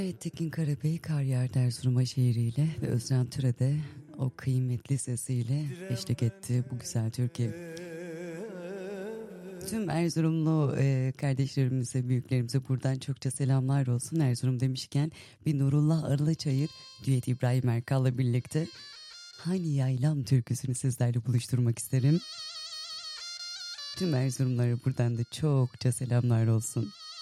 Evet, Tekin Karabey Kar Yağar Erzurum'a şiiriyle ve Özcan Türe de o kıymetli sesiyle eşlik etti bu güzel türkü. Tüm Erzurumlu kardeşlerimize, büyüklerimize buradan çokça selamlar olsun. Erzurum demişken bir Nurullah Arılaçayır düet İbrahim Erkal'la birlikte Hani Yaylam türküsünü sizlerle buluşturmak isterim. Tüm Erzurumlara buradan da çokça selamlar olsun.